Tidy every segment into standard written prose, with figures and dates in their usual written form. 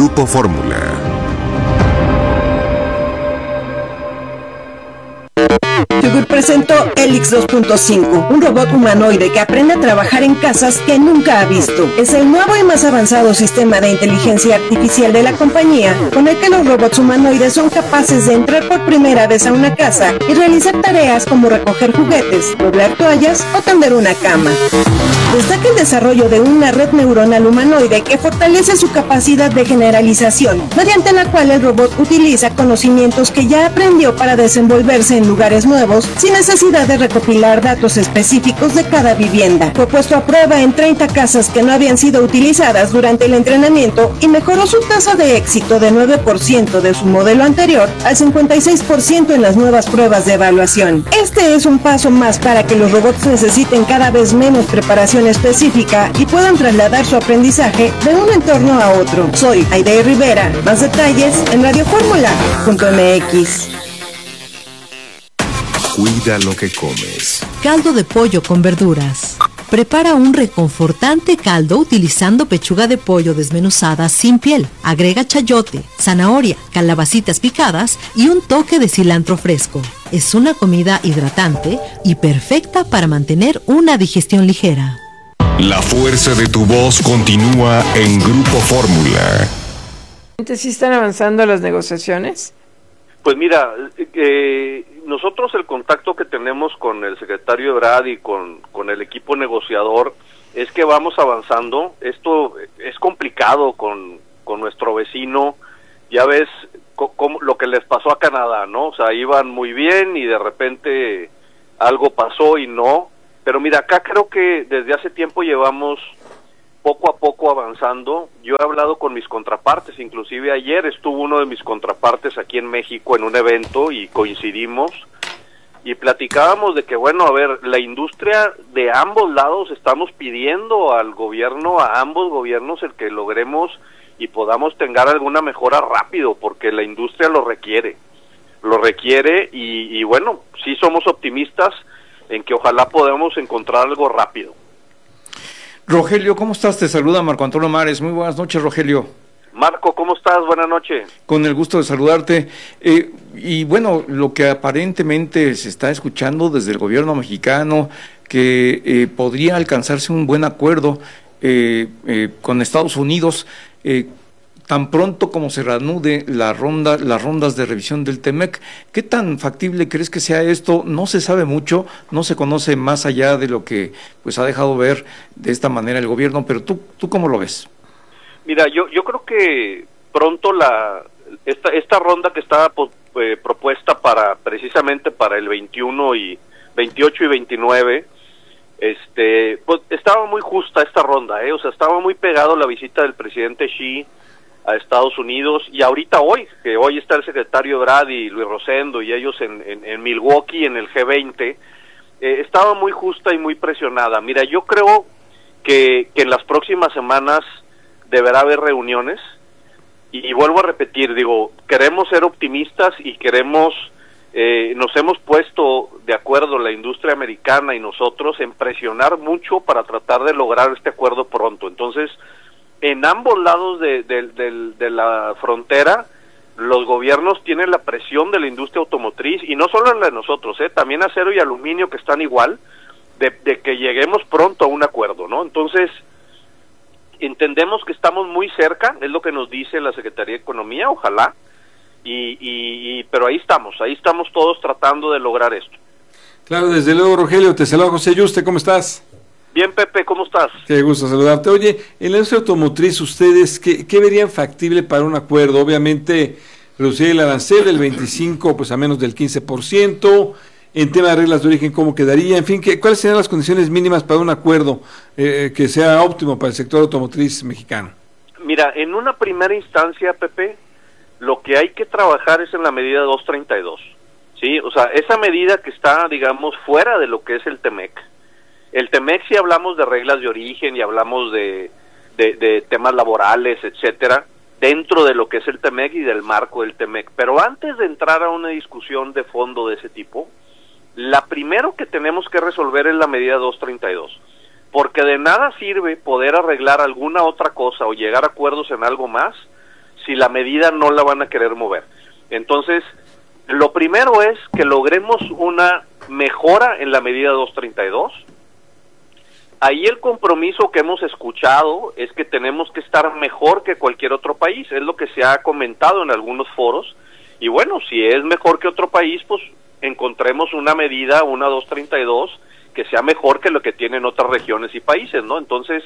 Grupo Fórmula. Yugur presentó Helix 2.5, un robot humanoide que aprende a trabajar en casas que nunca ha visto. Es el nuevo y más avanzado sistema de inteligencia artificial de la compañía, con el que los robots humanoides son capaces de entrar por primera vez a una casa y realizar tareas como recoger juguetes, doblar toallas o tender una cama. Destaca el desarrollo de una red neuronal humanoide que fortalece su capacidad de generalización, mediante la cual el robot utiliza conocimientos que ya aprendió para desenvolverse en lugares nuevos, sin necesidad de recopilar datos específicos de cada vivienda. Fue puesto a prueba en 30 casas que no habían sido utilizadas durante el entrenamiento y mejoró su tasa de éxito de 9% de su modelo anterior al 56% en las nuevas pruebas de evaluación. Este es un paso más para que los robots necesiten cada vez menos preparación específica y puedan trasladar su aprendizaje de un entorno a otro. Soy Aide Rivera. Más detalles en radioformula.mx. Cuida lo que comes. Caldo de pollo con verduras. Prepara un reconfortante caldo utilizando pechuga de pollo desmenuzada sin piel. Agrega chayote, zanahoria, calabacitas picadas y un toque de cilantro fresco. Es una comida hidratante y perfecta para mantener una digestión ligera. La fuerza de tu voz continúa en Grupo Fórmula. ¿Sí están avanzando las negociaciones? Pues mira, nosotros el contacto que tenemos con el secretario Ebrard y con el equipo negociador es que vamos avanzando. Esto es complicado con nuestro vecino. Ya ves lo que les pasó a Canadá, ¿no? O sea, iban muy bien y de repente algo pasó y no. Pero mira, acá creo que desde hace tiempo llevamos poco a poco avanzando. Yo he hablado con mis contrapartes, inclusive ayer estuvo uno de mis contrapartes aquí en México en un evento y coincidimos y platicábamos de que, bueno, a ver, la industria de ambos lados estamos pidiendo al gobierno, a ambos gobiernos, el que logremos y podamos tener alguna mejora rápido, porque la industria lo requiere y bueno, sí somos optimistas en que ojalá podamos encontrar algo rápido. Rogelio, ¿cómo estás? Te saluda Marco Antonio Mares. Muy buenas noches, Rogelio. Marco, ¿cómo estás? Buenas noches. Con el gusto de saludarte. Y bueno, lo que aparentemente se está escuchando desde el gobierno mexicano, que podría alcanzarse un buen acuerdo con Estados Unidos, tan pronto como se reanude las rondas de revisión del TEMEC. ¿Qué tan factible crees que sea esto? No se sabe mucho, no se conoce más allá de lo que pues ha dejado ver de esta manera el gobierno, pero ¿tú cómo lo ves? Mira, yo creo que pronto esta ronda que está propuesta precisamente para el 21 y 28 y 29, pues estaba muy justa esta ronda, o sea, estaba muy pegado la visita del presidente Xi a Estados Unidos, y ahorita hoy está el secretario Ebrard y Luis Rosendo y ellos en Milwaukee en el G20, estaba muy justa y muy presionada. Mira, yo creo que en las próximas semanas deberá haber reuniones, y vuelvo a repetir, digo, queremos ser optimistas y nos hemos puesto de acuerdo la industria americana y nosotros en presionar mucho para tratar de lograr este acuerdo pronto. Entonces, en ambos lados de la frontera, los gobiernos tienen la presión de la industria automotriz, y no solo la de nosotros, también acero y aluminio, que están igual, de que lleguemos pronto a un acuerdo, ¿no? Entonces, entendemos que estamos muy cerca, es lo que nos dice la Secretaría de Economía, ojalá, pero ahí estamos todos tratando de lograr esto. Claro, desde luego, Rogelio. Te saluda José Yuste, ¿cómo estás? Bien, Pepe, ¿cómo estás? Qué gusto saludarte. Oye, en la industria automotriz, ¿ustedes qué verían factible para un acuerdo? Obviamente, reducir el arancel del 25% pues a menos del 15%, en tema de reglas de origen, ¿cómo quedaría? En fin, ¿cuáles serían las condiciones mínimas para un acuerdo que sea óptimo para el sector automotriz mexicano? Mira, en una primera instancia, Pepe, lo que hay que trabajar es en la medida 232, ¿sí? O sea, esa medida que está, digamos, fuera de lo que es el TEMEC. El TEMEC, si hablamos de reglas de origen y hablamos de temas laborales, etcétera, dentro de lo que es el TEMEC y del marco del TEMEC. Pero antes de entrar a una discusión de fondo de ese tipo, la primero que tenemos que resolver es la medida 232, porque de nada sirve poder arreglar alguna otra cosa o llegar a acuerdos en algo más si la medida no la van a querer mover. Entonces, lo primero es que logremos una mejora en la medida 232. Ahí el compromiso que hemos escuchado es que tenemos que estar mejor que cualquier otro país, es lo que se ha comentado en algunos foros, y bueno, si es mejor que otro país, pues encontremos una medida, una 232, que sea mejor que lo que tienen otras regiones y países, ¿no? Entonces,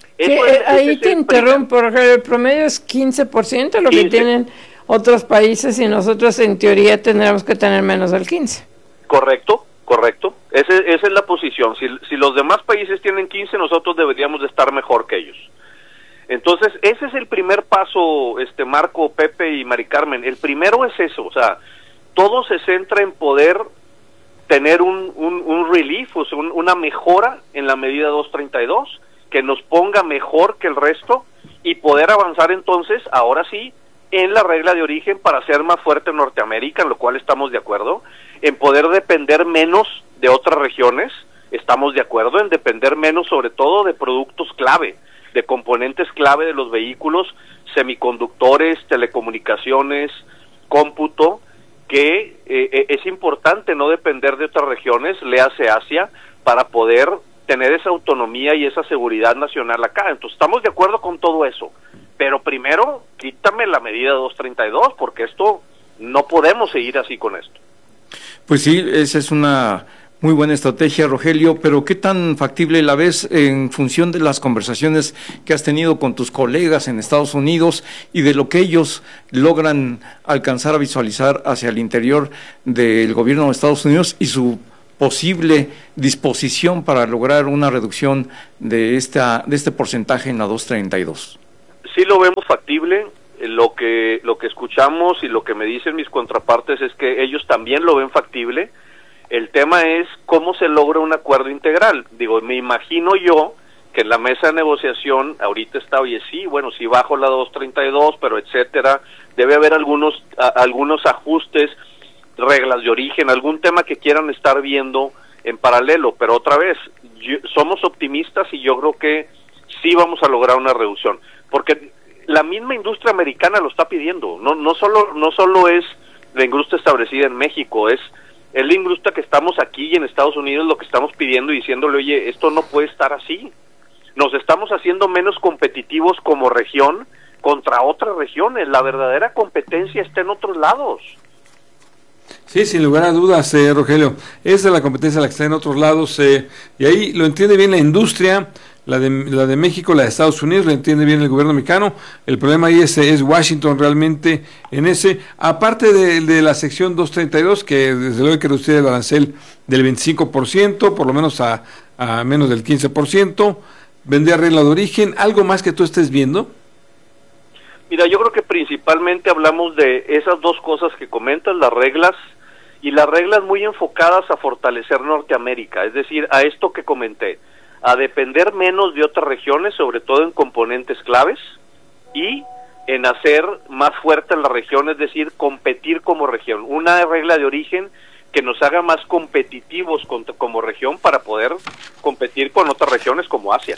ahí te interrumpo, Rogelio, el promedio es 15% lo 15. Que tienen otros países y nosotros en teoría tendremos que tener menos del 15%. Correcto. Esa es la posición. Si los demás países tienen 15, nosotros deberíamos de estar mejor que ellos. Entonces, ese es el primer paso, Marco, Pepe y Mari Carmen. El primero es eso, o sea, todo se centra en poder tener un relief, o sea, una mejora en la medida 232, que nos ponga mejor que el resto y poder avanzar entonces, ahora sí, en la regla de origen para hacer más fuerte Norteamérica, en lo cual estamos de acuerdo, en poder depender menos de otras regiones, estamos de acuerdo, en depender menos sobre todo de productos clave, de componentes clave de los vehículos, semiconductores, telecomunicaciones, cómputo, que es importante no depender de otras regiones, léase Asia, para poder tener esa autonomía y esa seguridad nacional acá. Entonces estamos de acuerdo con todo eso, pero primero quítame la medida 232, porque esto no podemos seguir así con esto. Pues sí, esa es una muy buena estrategia, Rogelio, pero ¿qué tan factible la ves en función de las conversaciones que has tenido con tus colegas en Estados Unidos y de lo que ellos logran alcanzar a visualizar hacia el interior del gobierno de Estados Unidos y su posible disposición para lograr una reducción de este porcentaje en la 232? Sí lo vemos factible. Lo que escuchamos y lo que me dicen mis contrapartes es que ellos también lo ven factible. El tema es cómo se logra un acuerdo integral. Digo, me imagino yo que en la mesa de negociación ahorita está, oye, sí, bueno, sí bajo la 232, pero etcétera, debe haber algunos ajustes, reglas de origen, algún tema que quieran estar viendo en paralelo, pero otra vez, somos optimistas y yo creo que sí vamos a lograr una reducción, porque la misma industria americana lo está pidiendo, no solo es la industria establecida en México, es la industria que estamos aquí y en Estados Unidos lo que estamos pidiendo y diciéndole, oye, esto no puede estar así, nos estamos haciendo menos competitivos como región contra otras regiones, la verdadera competencia está en otros lados. Sí, sin lugar a dudas, Rogelio, esa es la competencia la que está en otros lados, y ahí lo entiende bien la industria, la de México, la de Estados Unidos, lo entiende bien el gobierno mexicano. El problema ahí es Washington realmente en ese, aparte de la sección 232, que desde luego hay que reducir el arancel del 25%, por lo menos a menos del 15%, vendría regla de origen. ¿Algo más que tú estés viendo? Mira, yo creo que principalmente hablamos de esas dos cosas que comentas, las reglas, y las reglas muy enfocadas a fortalecer Norteamérica, es decir, a esto que comenté, a depender menos de otras regiones, sobre todo en componentes claves, y en hacer más fuerte la región, es decir, competir como región. Una regla de origen que nos haga más competitivos como región para poder competir con otras regiones como Asia.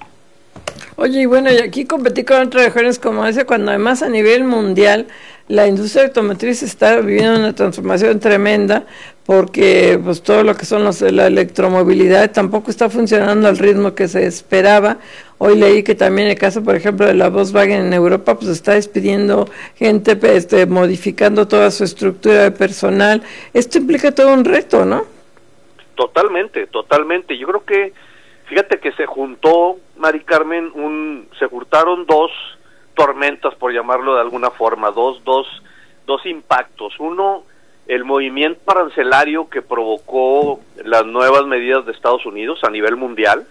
Oye, y bueno, y aquí competir con otras regiones como Asia, cuando además a nivel mundial la industria automotriz está viviendo una transformación tremenda, porque pues todo lo que son la electromovilidad tampoco está funcionando al ritmo que se esperaba. Hoy leí que también el caso, por ejemplo, de la Volkswagen en Europa, pues está despidiendo gente, modificando toda su estructura de personal. Esto implica todo un reto, ¿no? Totalmente. Yo creo que, fíjate que se juntó, Mari Carmen, se juntaron dos tormentas, por llamarlo de alguna forma, dos impactos. Uno, el movimiento arancelario que provocó las nuevas medidas de Estados Unidos a nivel mundial,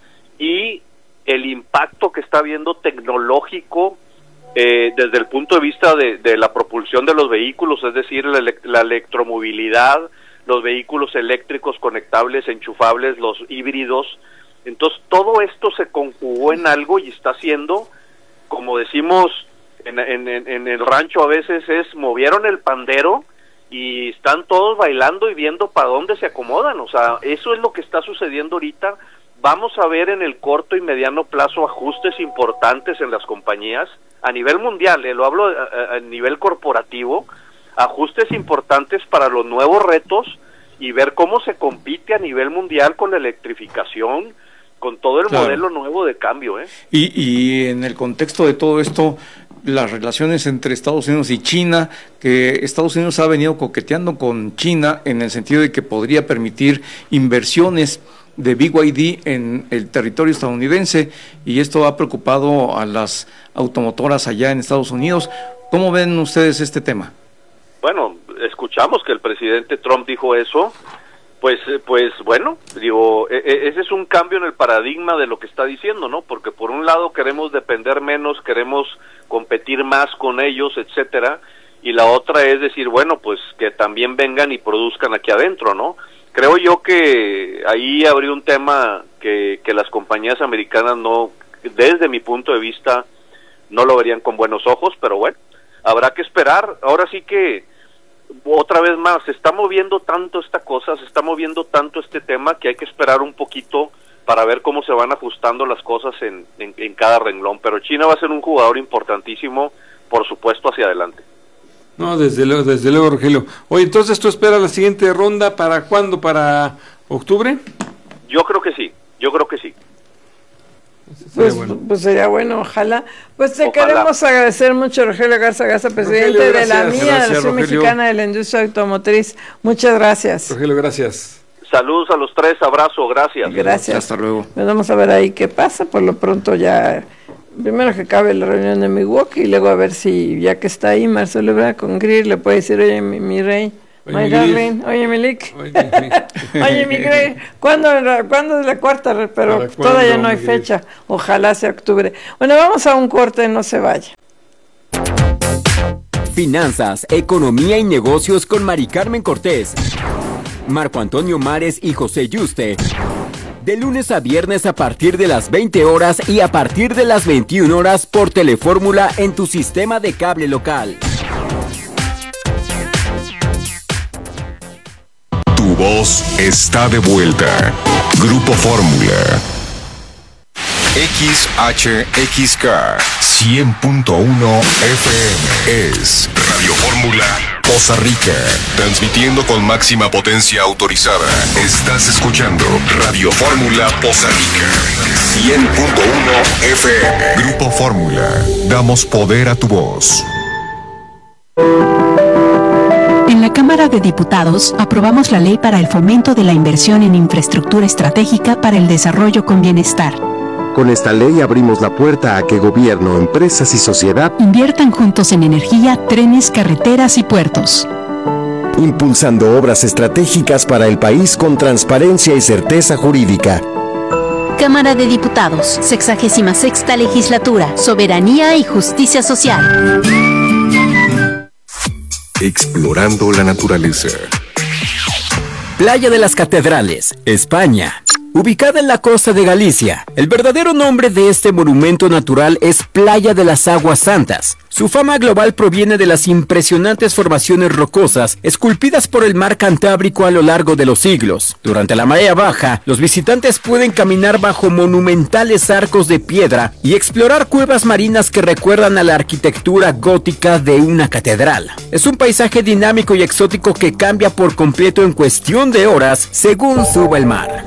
y el impacto que está habiendo tecnológico desde el punto de vista de la propulsión de los vehículos, es decir, la electromovilidad, los vehículos eléctricos conectables, enchufables, los híbridos. Entonces todo esto se conjugó en algo y está haciendo, como decimos en el rancho a veces, movieron el pandero y están todos bailando y viendo para dónde se acomodan. O sea, eso es lo que está sucediendo ahorita. Vamos a ver en el corto y mediano plazo ajustes importantes en las compañías, a nivel mundial, lo hablo a nivel corporativo, ajustes importantes para los nuevos retos y ver cómo se compite a nivel mundial con la electrificación, con todo el modelo nuevo de cambio. Y en el contexto de todo esto, las relaciones entre Estados Unidos y China, que Estados Unidos ha venido coqueteando con China en el sentido de que podría permitir inversiones de BYD en el territorio estadounidense, y esto ha preocupado a las automotoras allá en Estados Unidos. ¿Cómo ven ustedes este tema? Bueno, escuchamos que el presidente Trump dijo eso, pues bueno, digo, ese es un cambio en el paradigma de lo que está diciendo, ¿no? Porque por un lado queremos depender menos, queremos competir más con ellos, etcétera, y la otra es decir, bueno, pues que también vengan y produzcan aquí adentro, ¿no? Creo yo que ahí habría un tema que las compañías americanas no, desde mi punto de vista, no lo verían con buenos ojos, pero bueno, habrá que esperar. Ahora sí que, otra vez más, se está moviendo tanto esta cosa, se está moviendo tanto este tema, que hay que esperar un poquito para ver cómo se van ajustando las cosas en cada renglón. Pero China va a ser un jugador importantísimo, por supuesto, hacia adelante. No, desde luego, Rogelio. Oye, entonces, ¿tú esperas la siguiente ronda para cuándo? ¿Para octubre? Yo creo que sí. Pues sería bueno, ojalá. Pues te queremos agradecer mucho, Rogelio Garza, presidente Rogelio, de la MIA, de la Asociación Mexicana de la Industria Automotriz. Muchas gracias. Rogelio, gracias. Saludos a los tres, abrazo, gracias. Gracias. Hasta luego. Pues vamos a ver ahí qué pasa, por lo pronto ya, primero que acabe la reunión de Milwaukee, y luego a ver si, ya que está ahí Marcelo Ebrard con Greer, le puede decir, oye, mi rey, my darling, oye, mi lick, oye, mi Greer, ¿cuándo es la cuarta? Pero todavía no hay fecha, ojalá sea octubre. Bueno, vamos a un corte, no se vaya. Finanzas, economía y negocios con Mari Carmen Cortés, Marco Antonio Mares y José Yuste. De lunes a viernes a partir de las 20 horas y a partir de las 21 horas por Telefórmula en tu sistema de cable local. Tu voz está de vuelta. Grupo Fórmula. XHXK 100.1 FM es Radio Fórmula Poza Rica, transmitiendo con máxima potencia autorizada. Estás escuchando Radio Fórmula Poza Rica 100.1 FM. Grupo Fórmula, damos poder a tu voz. En la Cámara de Diputados aprobamos la ley para el fomento de la inversión en infraestructura estratégica para el desarrollo con bienestar. Con esta ley abrimos la puerta a que gobierno, empresas y sociedad inviertan juntos en energía, trenes, carreteras y puertos. Impulsando obras estratégicas para el país con transparencia y certeza jurídica. Cámara de Diputados, 66ª Legislatura, Soberanía y Justicia Social. Explorando la naturaleza. Playa de las Catedrales, España. Ubicada en la costa de Galicia, el verdadero nombre de este monumento natural es Playa de las Aguas Santas. Su fama global proviene de las impresionantes formaciones rocosas esculpidas por el mar Cantábrico a lo largo de los siglos. Durante la marea baja, los visitantes pueden caminar bajo monumentales arcos de piedra y explorar cuevas marinas que recuerdan a la arquitectura gótica de una catedral. Es un paisaje dinámico y exótico que cambia por completo en cuestión de horas según suba el mar.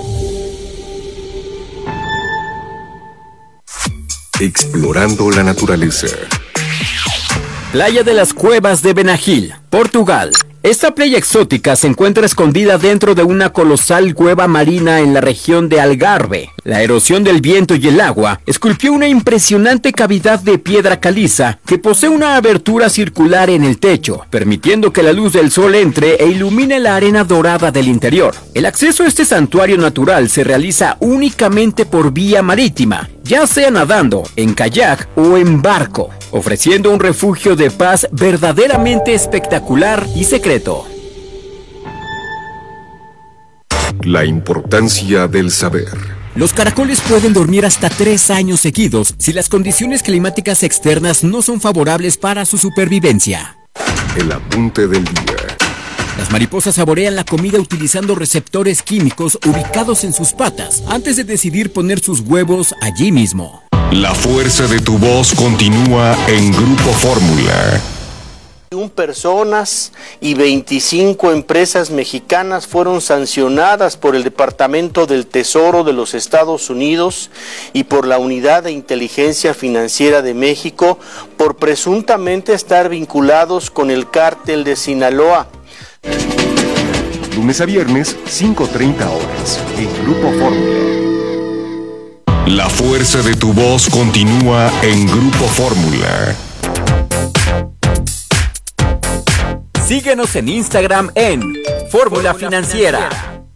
Explorando la naturaleza. Playa de las Cuevas de Benagil, Portugal. Esta playa exótica se encuentra escondida dentro de una colosal cueva marina en la región de Algarve. La erosión del viento y el agua esculpió una impresionante cavidad de piedra caliza que posee una abertura circular en el techo, permitiendo que la luz del sol entre e ilumine la arena dorada del interior. El acceso a este santuario natural se realiza únicamente por vía marítima, ya sea nadando, en kayak o en barco, ofreciendo un refugio de paz verdaderamente espectacular y secreto. La importancia del saber. Los caracoles pueden dormir hasta 3 años seguidos si las condiciones climáticas externas no son favorables para su supervivencia. El apunte del día. Las mariposas saborean la comida utilizando receptores químicos ubicados en sus patas antes de decidir poner sus huevos allí mismo. La fuerza de tu voz continúa en Grupo Fórmula. 21 personas y 25 empresas mexicanas fueron sancionadas por el Departamento del Tesoro de los Estados Unidos y por la Unidad de Inteligencia Financiera de México por presuntamente estar vinculados con el cártel de Sinaloa. Lunes a viernes, 5:30 horas, en Grupo Fórmula. La fuerza de tu voz continúa en Grupo Fórmula. Síguenos en Instagram en Fórmula Financiera.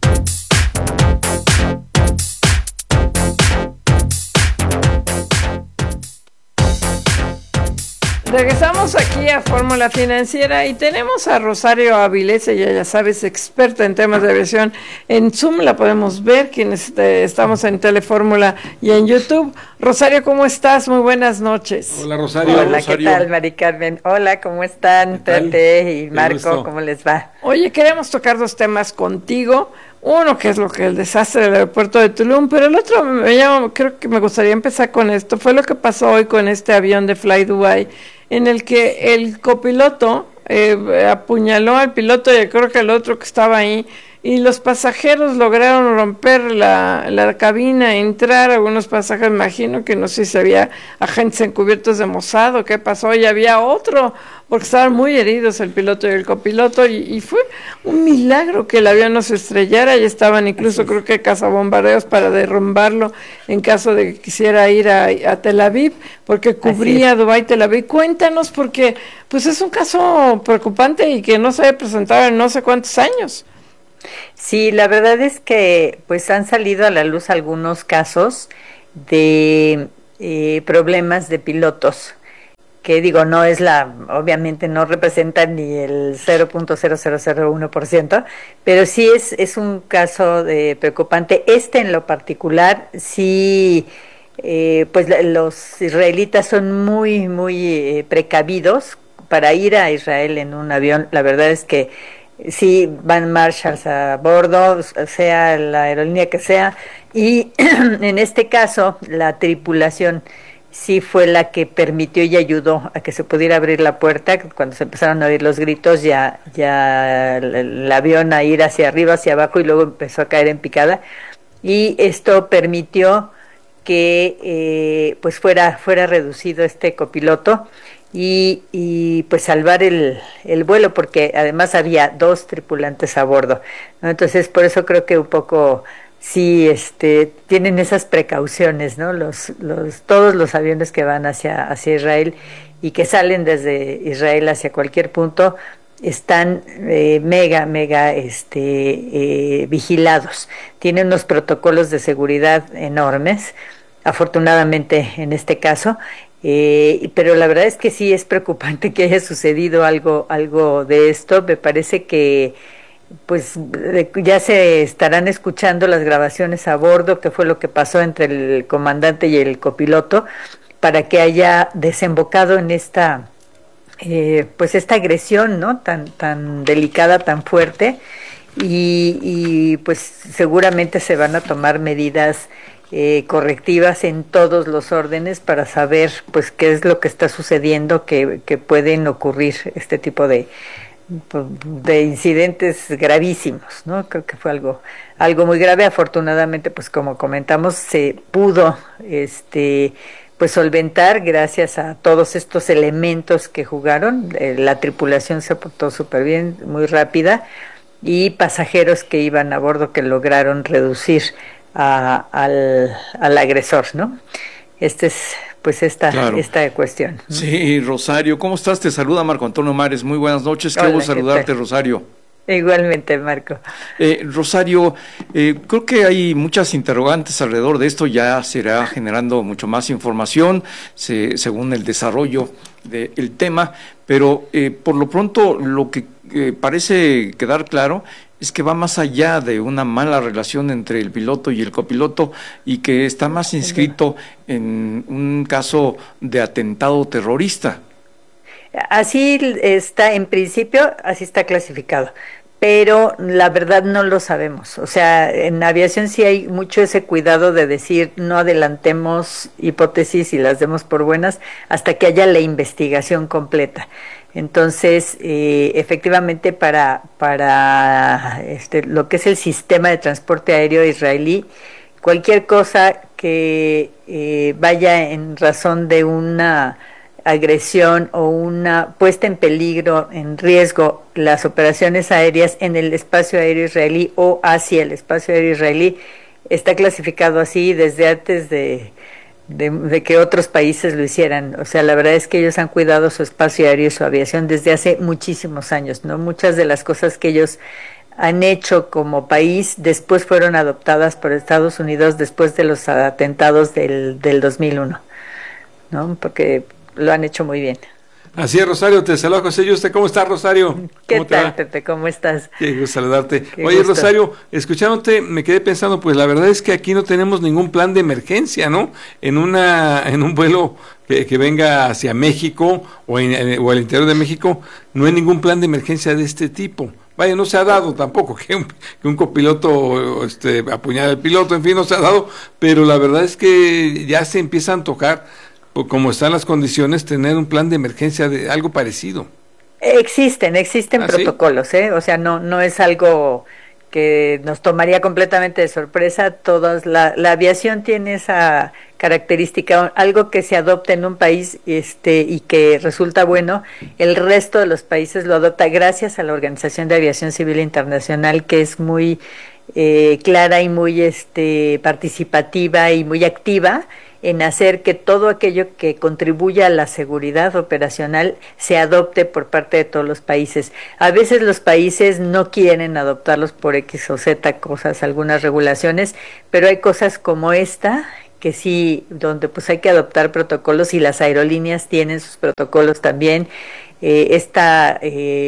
Regresamos aquí a Fórmula Financiera y tenemos a Rosario Avilés, ella ya sabes, experta en temas de aviación. En Zoom la podemos ver, quienes estamos en Telefórmula y en YouTube. Rosario, ¿cómo estás? Muy buenas noches. Hola, Rosario. Hola, Rosario. ¿qué tal, Mari Carmen? Hola, ¿cómo están? Tete y Marco, ¿cómo les va? Oye, queremos tocar dos temas contigo. Uno, que es el desastre del aeropuerto de Tulum, pero el otro, creo que me gustaría empezar con esto. Fue lo que pasó hoy con este avión de Fly Dubai, en el que el copiloto apuñaló al piloto y creo que el otro que estaba ahí, y los pasajeros lograron romper la cabina, entrar. Algunos pasajeros, imagino que no sé si había agentes encubiertos de Mossad o qué pasó, y había otro, porque estaban muy heridos el piloto y el copiloto, y fue un milagro que el avión no se estrellara. Y estaban incluso, creo que cazabombardeos para derrumbarlo en caso de que quisiera ir a Tel Aviv, porque cubría Dubái, Tel Aviv. Cuéntanos, porque pues es un caso preocupante y que no se había presentado en no sé cuántos años. Sí, la verdad es que pues han salido a la luz algunos casos de problemas de pilotos, que digo, no es obviamente no representan ni el 0.0001%, pero sí es un caso preocupante. En lo particular, sí, pues los israelitas son muy precavidos para ir a Israel en un avión. La verdad es que sí, van marshals a bordo, sea la aerolínea que sea, y en este caso la tripulación sí fue la que permitió y ayudó a que se pudiera abrir la puerta. Cuando se empezaron a oír los gritos, ya el avión a ir hacia arriba, hacia abajo, y luego empezó a caer en picada, y esto permitió que pues fuera reducido este copiloto y pues salvar el vuelo, porque además había 2 tripulantes a bordo, ¿no? Entonces por eso creo que un poco sí tienen esas precauciones, ¿no? Todos los aviones que van hacia Israel y que salen desde Israel hacia cualquier punto están mega vigilados. Tienen unos protocolos de seguridad enormes, afortunadamente en este caso. Pero la verdad es que sí es preocupante que haya sucedido algo de esto. Me parece que pues ya se estarán escuchando las grabaciones a bordo, que fue lo que pasó entre el comandante y el copiloto, para que haya desembocado en esta pues esta agresión, ¿no? tan delicada, tan fuerte, y pues seguramente se van a tomar medidas correctivas en todos los órdenes para saber pues qué es lo que está sucediendo, que pueden ocurrir este tipo de incidentes gravísimos, ¿no? Creo que fue algo muy grave. Afortunadamente, pues como comentamos, se pudo pues solventar gracias a todos estos elementos que jugaron. La tripulación se portó súper bien, muy rápida, y pasajeros que iban a bordo que lograron reducir al agresor, ¿no? Pues esta cuestión. Sí, Rosario, ¿cómo estás? Te saluda Marco Antonio Mares. Muy buenas noches. Qué gusto saludarte, Rosario. Igualmente, Marco. Rosario, creo que hay muchas interrogantes alrededor de esto. Ya se irá generando mucho más información según el desarrollo del tema, pero por lo pronto lo que parece quedar claro es que va más allá de una mala relación entre el piloto y el copiloto, y que está más inscrito en un caso de atentado terrorista. Así está, en principio, así está clasificado. pero la verdad no lo sabemos. O sea, en aviación sí hay mucho ese cuidado de decir no adelantemos hipótesis y las demos por buenas hasta que haya la investigación completa. Entonces, efectivamente, para lo que es el sistema de transporte aéreo israelí, cualquier cosa que vaya en razón de una agresión o una puesta en peligro, en riesgo, las operaciones aéreas en el espacio aéreo israelí o hacia el espacio aéreo israelí, está clasificado así desde antes de que otros países lo hicieran. O sea, la verdad es que ellos han cuidado su espacio aéreo y su aviación desde hace muchísimos años, ¿no? Muchas de las cosas que ellos han hecho como país después fueron adoptadas por Estados Unidos después de los atentados del 2001, ¿no? Porque lo han hecho muy bien. Así es, Rosario, te saluda José Yuste. ¿Cómo estás, Rosario? ¿Qué tal, Pepe? ¿Cómo estás? Qué gusto saludarte. Qué Oye, gusto. Rosario, escuchándote me quedé pensando, pues la verdad es que aquí no tenemos ningún plan de emergencia, ¿no? En un vuelo que venga hacia México o al interior de México, no hay ningún plan de emergencia de este tipo. Vaya, no se ha dado tampoco que un copiloto apuñale al piloto, en fin, no se ha dado, pero la verdad es que ya se empieza a antojar, como están las condiciones, tener un plan de emergencia de algo parecido. Existen protocolos, ¿sí? O sea, no es algo que nos tomaría completamente de sorpresa. La aviación tiene esa característica, algo que se adopta en un país y que resulta bueno, el resto de los países lo adopta gracias a la Organización de Aviación Civil Internacional, que es muy clara y muy participativa y muy activa en hacer que todo aquello que contribuya a la seguridad operacional se adopte por parte de todos los países. A veces los países no quieren adoptarlos por X o Z cosas, algunas regulaciones, pero hay cosas como esta que sí, donde pues hay que adoptar protocolos, y las aerolíneas tienen sus protocolos también. Esta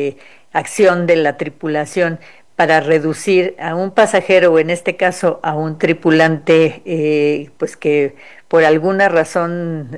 acción de la tripulación para reducir a un pasajero, o en este caso a un tripulante, pues que por alguna razón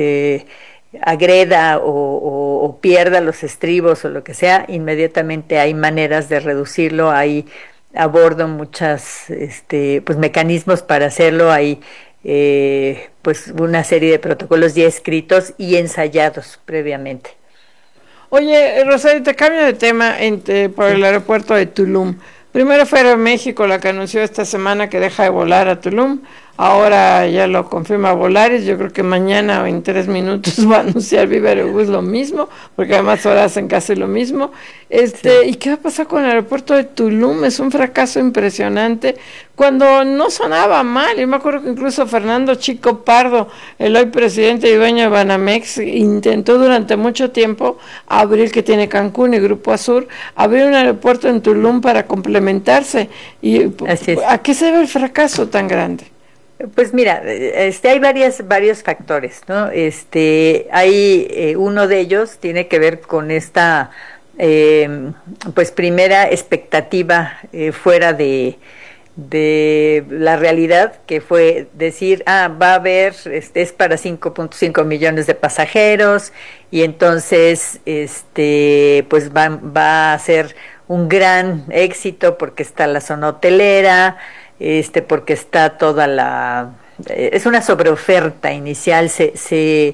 agreda o pierda los estribos o lo que sea, inmediatamente hay maneras de reducirlo. Hay a bordo muchas pues mecanismos para hacerlo. Hay pues una serie de protocolos ya escritos y ensayados previamente. Oye, Rosario, te cambio de tema por el aeropuerto de Tulum. Primero fue Aeroméxico la que anunció esta semana que deja de volar a Tulum. Ahora ya lo confirma Volaris. Yo creo que mañana o en 3 minutos va a anunciar Viva Aerobús lo mismo, porque además ahora hacen casi lo mismo. Sí. ¿Y qué va a pasar con el aeropuerto de Tulum? Es un fracaso impresionante, cuando no sonaba mal. Yo me acuerdo que incluso Fernando Chico Pardo, el hoy presidente y dueño de Banamex, intentó durante mucho tiempo abrir, que tiene Cancún y Grupo Azur, abrir un aeropuerto en Tulum para complementarse. Así es. ¿A qué se debe el fracaso tan grande? Pues mira, hay varios factores, ¿no? Hay uno de ellos tiene que ver con esta pues primera expectativa fuera de la realidad, que fue decir, va a haber, es para 5.5 millones de pasajeros, y entonces pues va a ser un gran éxito porque está la zona hotelera, porque está toda es una sobreoferta inicial. Se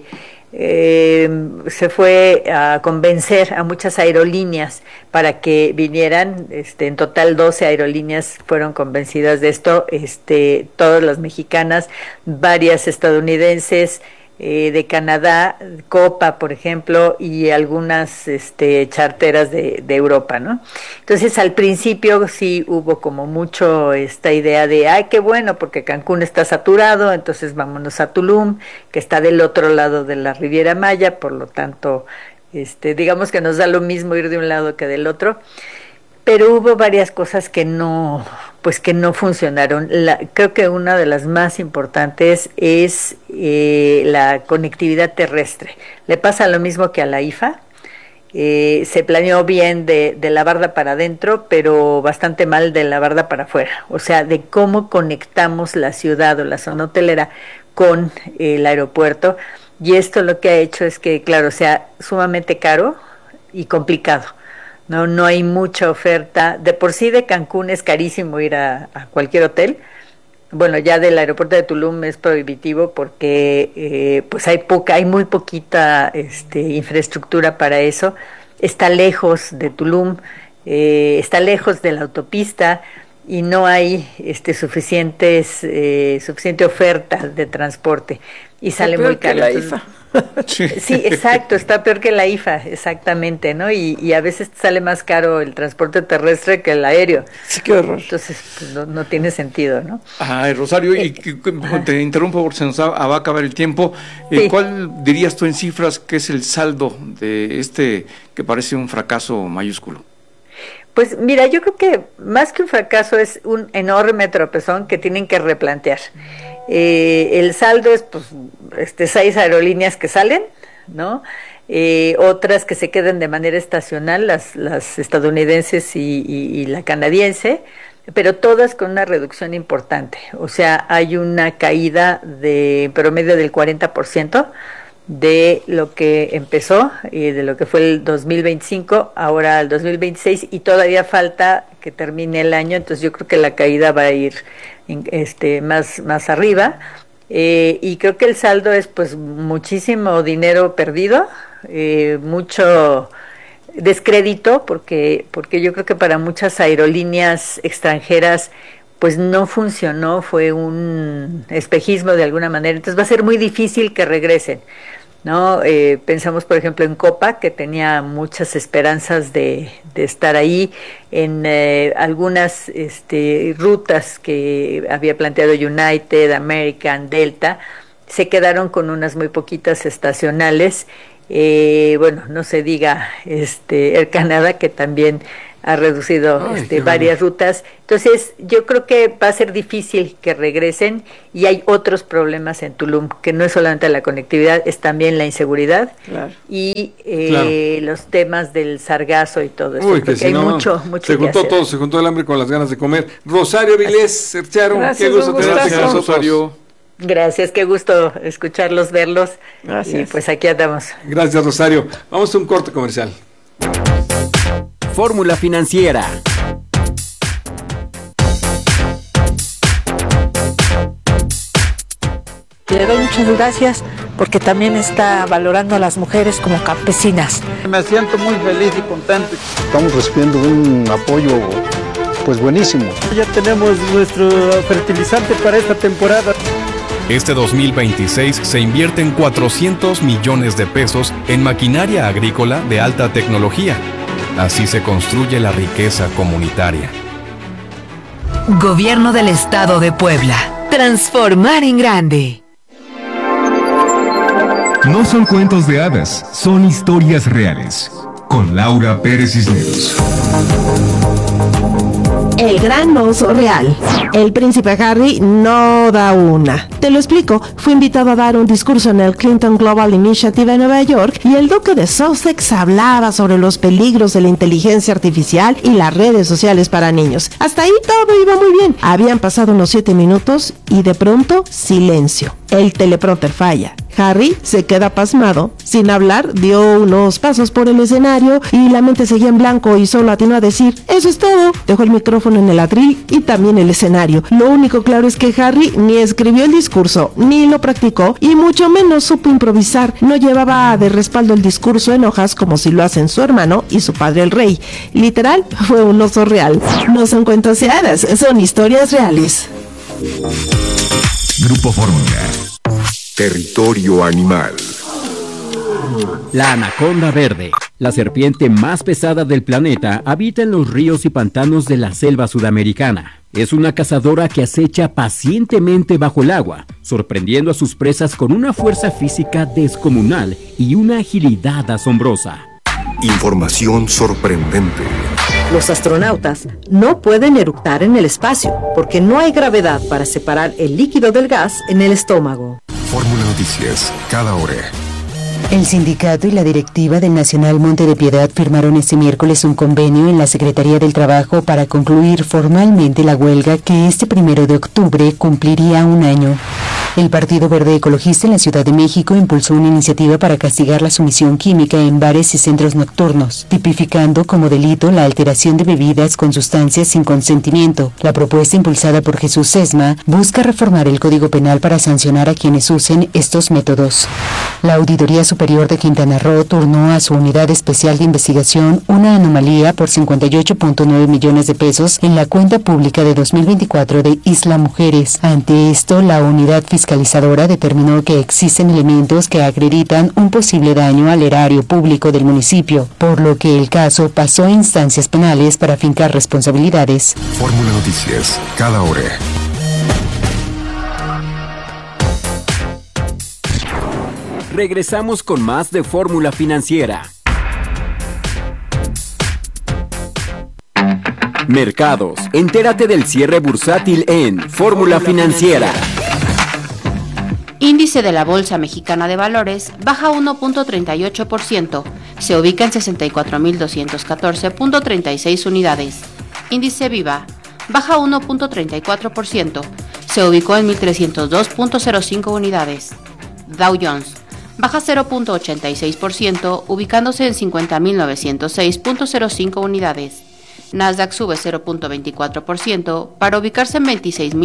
fue a convencer a muchas aerolíneas para que vinieran. En total 12 aerolíneas fueron convencidas de esto, todas las mexicanas, varias estadounidenses, de Canadá, Copa, por ejemplo, y algunas charteras de Europa, ¿no? Entonces, al principio sí hubo como mucho esta idea de, qué bueno, porque Cancún está saturado, entonces vámonos a Tulum, que está del otro lado de la Riviera Maya, por lo tanto, digamos que nos da lo mismo ir de un lado que del otro. Pero hubo varias cosas que no funcionaron. Creo que una de las más importantes es la conectividad terrestre. Le pasa lo mismo que a la IFA. Se planeó bien de la barda para adentro, pero bastante mal de la barda para afuera. O sea, de cómo conectamos la ciudad o la zona hotelera con el aeropuerto. Y esto lo que ha hecho es que, claro, sea sumamente caro y complicado, No hay mucha oferta. De por sí de Cancún es carísimo ir a cualquier hotel. Bueno, ya del aeropuerto de Tulum es prohibitivo porque pues hay muy poquita infraestructura para eso. Está lejos de Tulum, está lejos de la autopista y no hay suficiente oferta de transporte y sale muy caro. La IFA. Sí, exacto, está peor que la IFA, exactamente, ¿no? Y a veces sale más caro el transporte terrestre que el aéreo. Sí, qué horror. Entonces, pues, no tiene sentido, ¿no? Rosario, y te interrumpo porque se nos va a acabar el tiempo. Sí. ¿Cuál dirías tú en cifras que es el saldo de que parece un fracaso mayúsculo? Pues mira, yo creo que más que un fracaso es un enorme tropezón que tienen que replantear. El saldo es pues 6 aerolíneas que salen, ¿no? Otras que se queden de manera estacional, las estadounidenses y la canadiense, pero todas con una reducción importante. O sea, hay una caída de promedio del 40% de lo que empezó y de lo que fue el 2025, ahora el 2026, y todavía falta que termine el año, entonces yo creo que la caída va a ir más arriba, y creo que el saldo es pues muchísimo dinero perdido, mucho descrédito, porque yo creo que para muchas aerolíneas extranjeras pues no funcionó, fue un espejismo de alguna manera, entonces va a ser muy difícil que regresen, ¿no? Pensamos por ejemplo en Copa, que tenía muchas esperanzas de estar ahí, en algunas rutas que había planteado United, American, Delta, se quedaron con unas muy poquitas estacionales, bueno, no se diga Air Canada, que también ha reducido varias rutas. Entonces yo creo que va a ser difícil que regresen, y hay otros problemas en Tulum, que no es solamente la conectividad, es también la inseguridad, claro, y los temas del sargazo y todo eso. Que si hay mucho se juntó que todo, se juntó el hambre con las ganas de comer. Rosario Vilés Cercharo, qué gusto tenerte con nosotros. Rosario. Gracias, qué gusto escucharlos, verlos. Gracias. Y pues aquí andamos. Gracias, Rosario. Vamos a un corte comercial. Fórmula Financiera. Le doy muchas gracias porque también está valorando a las mujeres como campesinas. Me siento muy feliz y contento. Estamos recibiendo un apoyo pues buenísimo. Ya tenemos nuestro fertilizante para esta temporada. Este 2026 se invierten 400 millones de pesos en maquinaria agrícola de alta tecnología. Así se construye la riqueza comunitaria. Gobierno del Estado de Puebla. Transformar en grande. No son cuentos de hadas, son historias reales. Con Laura Pérez Cisneros. El gran oso real. El príncipe Harry no da una. Te lo explico. Fue invitado a dar un discurso en el Clinton Global Initiative en Nueva York y el duque de Sussex hablaba sobre los peligros de la inteligencia artificial y las redes sociales para niños. Hasta ahí todo iba muy bien. Habían pasado unos 7 minutos y de pronto silencio. El teleprompter falla. Harry se queda pasmado. Sin hablar, dio unos pasos por el escenario y la mente seguía en blanco y solo atinó a decir: eso es todo. Dejó el micrófono en el atril y también el escenario. Lo único claro es que Harry ni escribió el discurso, ni lo practicó, y mucho menos supo improvisar. No llevaba de respaldo el discurso en hojas como si lo hacen su hermano y su padre el rey. Literal, fue un oso real. No son cuentos de hadas, son historias reales. Grupo Fórmula. Territorio animal. La anaconda verde, la serpiente más pesada del planeta, habita en los ríos y pantanos de la selva sudamericana. Es una cazadora que acecha pacientemente bajo el agua, sorprendiendo a sus presas con una fuerza física descomunal y una agilidad asombrosa. Información sorprendente. Los astronautas no pueden eructar en el espacio porque no hay gravedad para separar el líquido del gas en el estómago. Fórmula Noticias, cada hora. El sindicato y la directiva del Nacional Monte de Piedad firmaron este miércoles un convenio en la Secretaría del Trabajo para concluir formalmente la huelga que este 1 de octubre cumpliría un año. El Partido Verde Ecologista en la Ciudad de México impulsó una iniciativa para castigar la sumisión química en bares y centros nocturnos, tipificando como delito la alteración de bebidas con sustancias sin consentimiento. La propuesta impulsada por Jesús Sesma busca reformar el Código Penal para sancionar a quienes usen estos métodos. La Auditoría Superior de Quintana Roo turnó a su Unidad Especial de Investigación una anomalía por 58.9 millones de pesos en la cuenta pública de 2024 de Isla Mujeres. Ante esto, la unidad fiscalizadora determinó que existen elementos que acreditan un posible daño al erario público del municipio, por lo que el caso pasó a instancias penales para fincar responsabilidades. Fórmula Noticias, cada hora. Regresamos con más de Fórmula Financiera. Mercados. Entérate del cierre bursátil en Fórmula Financiera. Índice de la Bolsa Mexicana de Valores baja 1.38%, se ubica en 64.214.36 unidades. Índice Viva baja 1.34%, se ubicó en 1.302.05 unidades. Dow Jones baja 0.86%, ubicándose en 50.906.05 unidades. Nasdaq sube 0.24% para ubicarse en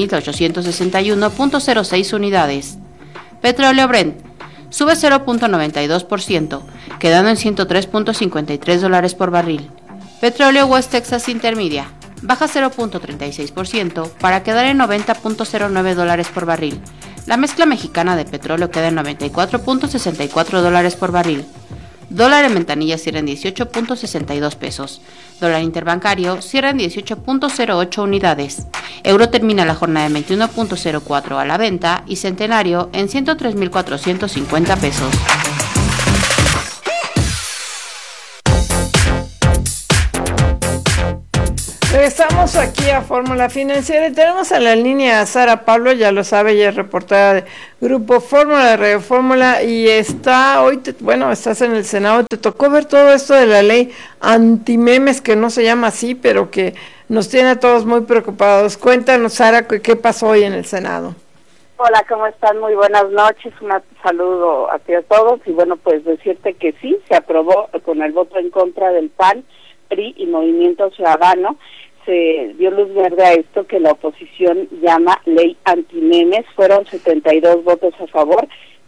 26.861.06 unidades. Petróleo Brent sube 0.92%, quedando en $103.53 por barril. Petróleo West Texas Intermedia baja 0.36% para quedar en $90.09 por barril. La mezcla mexicana de petróleo queda en $94.64 por barril. Dólar en ventanilla cierra en 18.62 pesos. Dólar interbancario cierra en 18.08 unidades. Euro termina la jornada en 21.04 a la venta y centenario en 103.450 pesos. Regresamos aquí a Fórmula Financiera y tenemos a la línea a Sara Pablo, ya lo sabe, ella es reportera de Grupo Fórmula, de Radio Fórmula, y está hoy, estás en el Senado, te tocó ver todo esto de la ley antimemes, que no se llama así, pero que nos tiene a todos muy preocupados. Cuéntanos, Sara, ¿qué pasó hoy en el Senado? Hola, ¿cómo están? Muy buenas noches, un saludo a ti a todos, y bueno, pues decirte que sí, se aprobó con el voto en contra del PAN, PRI y Movimiento Ciudadano. Se dio luz verde a esto que la oposición llama ley antimemes. Fueron 72 votos a favor,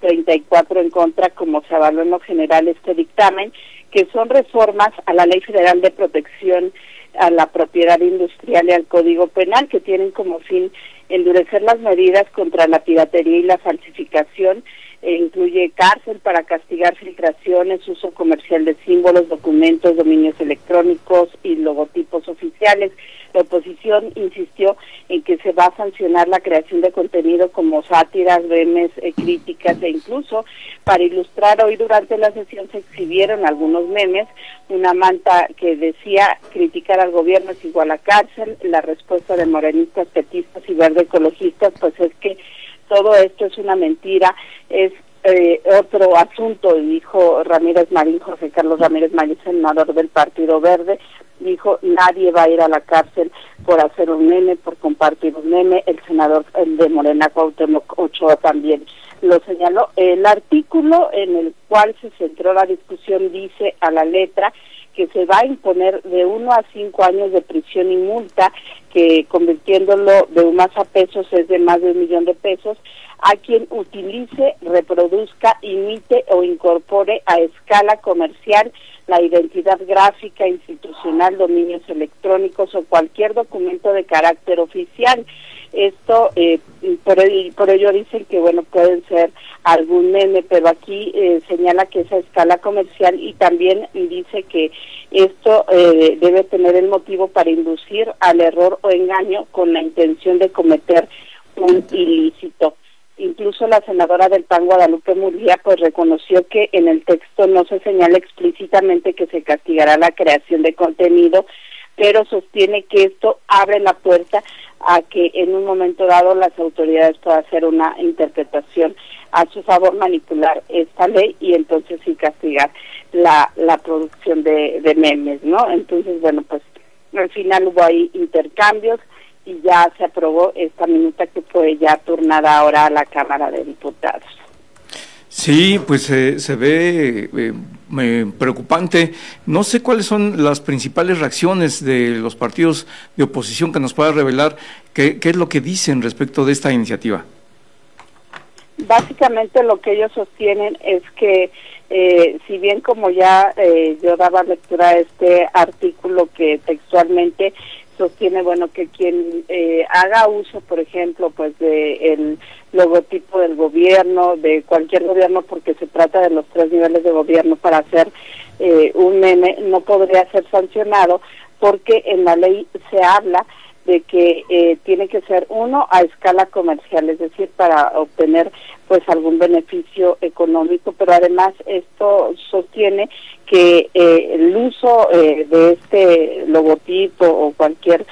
34 en contra, como se avaló en lo general este dictamen, que son reformas a la Ley Federal de Protección a la Propiedad Industrial y al Código Penal, que tienen como fin endurecer las medidas contra la piratería y la falsificación. Incluye cárcel para castigar filtraciones, uso comercial de símbolos, documentos, dominios electrónicos y logotipos oficiales. La oposición insistió en que se va a sancionar la creación de contenido como sátiras, memes, críticas e incluso, para ilustrar, hoy durante la sesión se exhibieron algunos memes, una manta que decía criticar al gobierno es igual a cárcel. La respuesta de morenistas, petistas y verde ecologistas pues es que todo esto es una mentira, es otro asunto, dijo Ramírez Marín, José Carlos Ramírez Marín, senador del Partido Verde, dijo nadie va a ir a la cárcel por hacer un meme, por compartir un meme. El senador de Morena, Cuauhtémoc Ochoa, también lo señaló. El artículo en el cual se centró la discusión dice a la letra que se va a imponer de 1 a 5 años de prisión y multa, que convirtiéndolo de UMAS a pesos es de más de 1 millón de pesos, a quien utilice, reproduzca, imite o incorpore a escala comercial la identidad gráfica, institucional, dominios electrónicos o cualquier documento de carácter oficial. Esto, por ello dicen que, bueno, pueden ser algún meme, pero aquí señala que es a escala comercial y también dice que esto debe tener el motivo para inducir al error o engaño con la intención de cometer un ilícito. Incluso la senadora del PAN, Guadalupe Murguía, pues reconoció que en el texto no se señala explícitamente que se castigará la creación de contenido, pero sostiene que esto abre la puerta a que en un momento dado las autoridades puedan hacer una interpretación a su favor, manipular esta ley y entonces sí castigar la producción de memes, ¿no? Entonces, bueno, pues al final hubo ahí intercambios y ya se aprobó esta minuta que fue ya turnada ahora a la Cámara de Diputados. Sí, pues se ve preocupante. No sé cuáles son las principales reacciones de los partidos de oposición que nos pueda revelar qué es lo que dicen respecto de esta iniciativa. Básicamente lo que ellos sostienen es que si bien como ya yo daba lectura a este artículo que textualmente sostiene, bueno, que quien haga uso, por ejemplo, pues de el logotipo del gobierno, de cualquier gobierno, porque se trata de los 3 niveles de gobierno para hacer un meme, no podría ser sancionado, porque en la ley se habla de que tiene que ser uno a escala comercial, es decir, para obtener pues algún beneficio económico, pero además esto sostiene que el uso de este logotipo o cualquier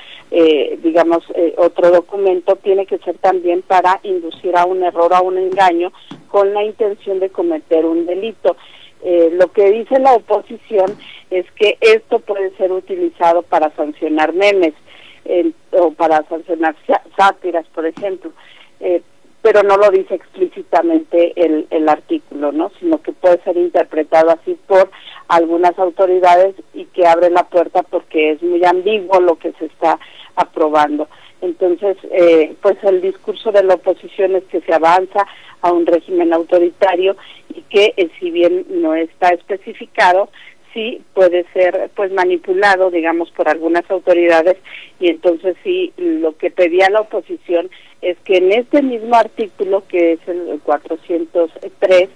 otro documento tiene que ser también para inducir a un error, a un engaño, con la intención de cometer un delito. Lo que dice la oposición es que esto puede ser utilizado para sancionar memes, o para sancionar sátiras, por ejemplo, pero no lo dice explícitamente el artículo, ¿no? Sino que puede ser interpretado así por algunas autoridades y que abre la puerta porque es muy ambiguo lo que se está aprobando. Entonces, pues el discurso de la oposición es que se avanza a un régimen autoritario y que si bien no está especificado, sí puede ser pues manipulado, digamos, por algunas autoridades, y entonces sí, lo que pedía la oposición es que en este mismo artículo, que es el 403,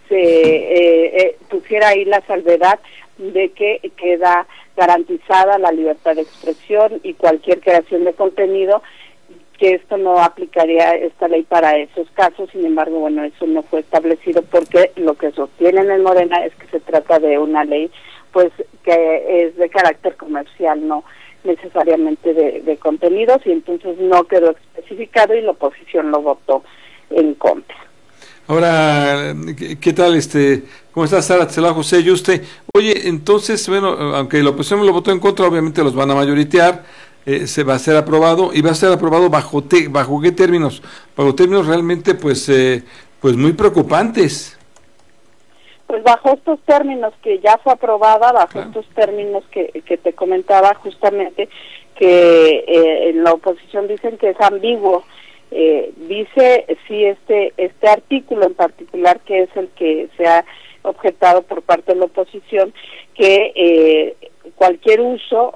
se pusiera ahí la salvedad de que queda garantizada la libertad de expresión y cualquier creación de contenido, que esto no aplicaría esta ley para esos casos. Sin embargo, bueno, eso no fue establecido porque lo que sostienen en Morena es que se trata de una ley pues que es de carácter comercial, no necesariamente de contenidos, y entonces no quedó especificado y la oposición lo votó en contra. Ahora, ¿qué tal? ¿Cómo está Sara? Te saluda José Yuste. Oye, entonces, bueno, aunque la oposición lo votó en contra, obviamente los van a mayoritear, se va a ser aprobado, y va a ser aprobado bajo qué términos, bajo términos realmente pues muy preocupantes. Pues bajo estos términos que ya fue aprobada, bajo estos términos que te comentaba justamente, que en la oposición dicen que es ambiguo. Dice sí este artículo en particular, que es el que se ha objetado por parte de la oposición, que cualquier uso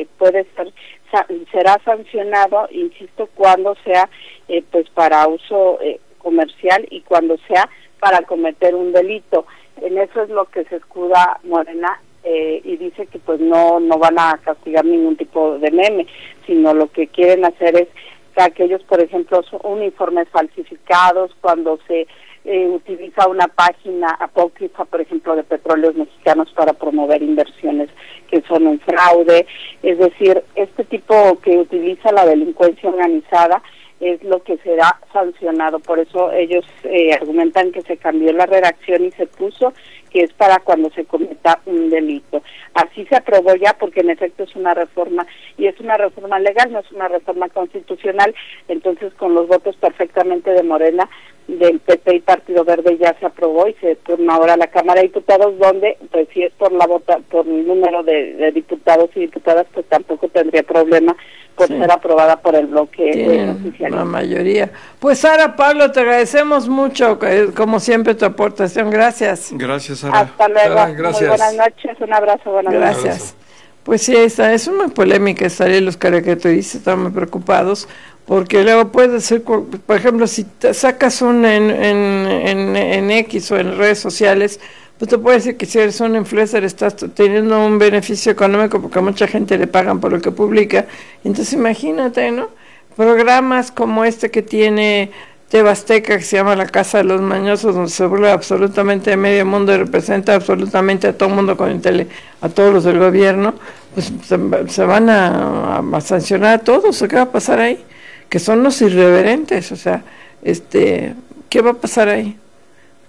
será sancionado, insisto, cuando sea pues para uso comercial y cuando sea para cometer un delito. En eso es lo que se escuda Morena, y dice que pues no van a castigar ningún tipo de meme, sino lo que quieren hacer es que aquellos, por ejemplo, uniformes falsificados, cuando se utiliza una página apócrifa, por ejemplo, de Petróleos Mexicanos para promover inversiones que son un fraude, es decir, este tipo que utiliza la delincuencia organizada es lo que será sancionado. Por eso ellos argumentan que se cambió la redacción y se puso que es para cuando se cometa un delito. Así se aprobó ya, porque en efecto es una reforma, y es una reforma legal, no es una reforma constitucional. Entonces, con los votos perfectamente de Morena, del PP y Partido Verde, ya se aprobó y se turna ahora a la Cámara de Diputados, donde pues si es por el número de diputados y diputadas, pues tampoco tendría problema por ser aprobada por el bloque oficial. La mayoría. Pues Sara, Pablo, te agradecemos mucho, como siempre, tu aportación. Gracias. Gracias, Sara. Hasta luego. Sara, gracias. Muy buenas noches. Un abrazo. Buenas noches. Gracias. Pues sí, es una polémica esta ley. Los caricaturistas están muy preocupados porque luego puede ser, por ejemplo, si te sacas un en X o en redes sociales, pues te puede decir que si eres un influencer estás teniendo un beneficio económico porque a mucha gente le pagan por lo que publica. Entonces imagínate, ¿no? Programas como este que tiene TV Azteca, que se llama La Casa de los Mañosos, donde se burla absolutamente de medio mundo y representa absolutamente a todo el mundo a todos los del gobierno, pues se van a sancionar a todos. ¿Qué va a pasar ahí? Que son los irreverentes, o sea, ¿qué va a pasar ahí?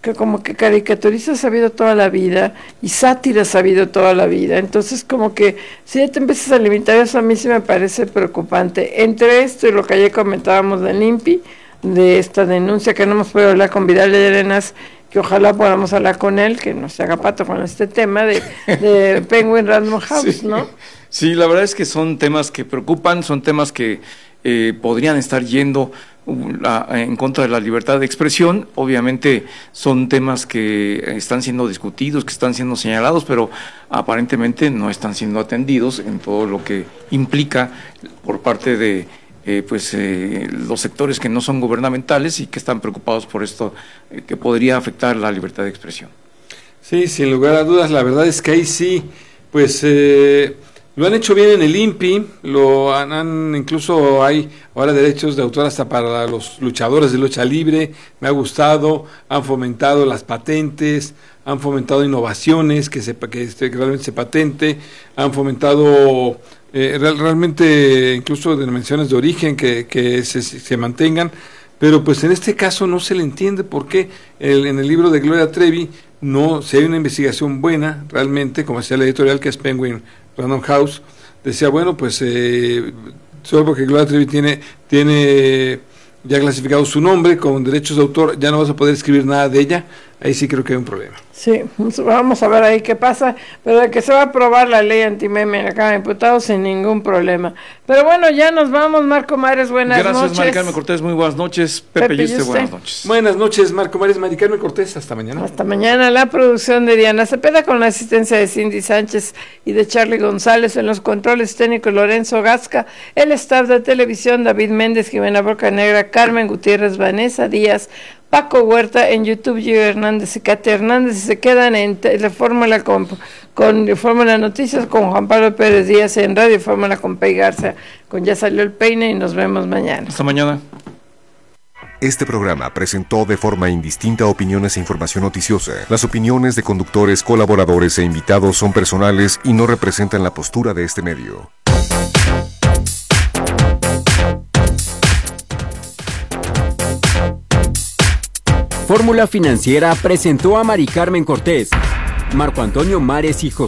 que como que caricaturistas ha habido toda la vida y sátiras ha habido toda la vida. Entonces como que si ya te empiezas a limitar eso, a mí sí me parece preocupante. Entre esto y lo que ayer comentábamos del INPI, de esta denuncia que no hemos podido hablar con Vidal de Arenas, que ojalá podamos hablar con él, que no se haga pato con este tema de Penguin Random House, sí, ¿no? Sí, la verdad es que son temas que preocupan, son temas que podrían estar yendo en contra de la libertad de expresión. Obviamente son temas que están siendo discutidos, que están siendo señalados, pero aparentemente no están siendo atendidos en todo lo que implica por parte de los sectores que no son gubernamentales y que están preocupados por esto que podría afectar la libertad de expresión. Sí, sin lugar a dudas, la verdad es que ahí sí, pues lo han hecho bien en el INPI, incluso hay ahora derechos de autor hasta para los luchadores de lucha libre, me ha gustado, han fomentado las patentes, han fomentado innovaciones, que realmente se patente, han fomentado realmente incluso denominaciones de origen que se mantengan, pero pues en este caso no se le entiende por qué en el libro de Gloria Trevi si hay una investigación buena realmente, como decía la editorial que es Penguin Random House, decía bueno pues solo porque Gloria Trevi tiene ya clasificado su nombre con derechos de autor, ya no vas a poder escribir nada de ella, ahí sí creo que hay un problema. Sí, vamos a ver ahí qué pasa, pero de que se va a aprobar la ley antimeme en la Cámara de Diputados sin ningún problema. Pero bueno, ya nos vamos. Marco Mares, buenas noches. Gracias, Mari Carmen Cortés, muy buenas noches. Pepe Yuste, buenas noches. Buenas noches, Marco Mares, Mari Carmen Cortés, hasta mañana. Hasta mañana. La producción de Diana Cepeda con la asistencia de Cindy Sánchez y de Charlie González, en los controles técnicos Lorenzo Gasca, el staff de televisión David Méndez, Jimena Bocanegra, Carmen Gutiérrez, Vanessa Díaz, Paco Huerta, en YouTube Gio Hernández y Katia Hernández, y se quedan en Telefórmula con Fórmula Noticias con Juan Pablo Pérez Díaz, en Radio Fórmula con Pei Garza, con Ya Salió el Peine, y nos vemos mañana. Hasta mañana. Este programa presentó de forma indistinta opiniones e información noticiosa. Las opiniones de conductores, colaboradores e invitados son personales y no representan la postura de este medio. Fórmula Financiera presentó a Mari Carmen Cortés, Marco Antonio Mares y José